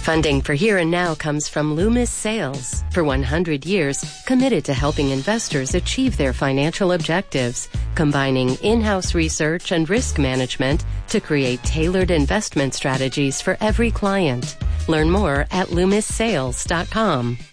Funding for Here and Now comes from Loomis Sales. For 100 years, committed to helping investors achieve their financial objectives, combining in-house research and risk management to create tailored investment strategies for every client. Learn more at LoomisSales.com.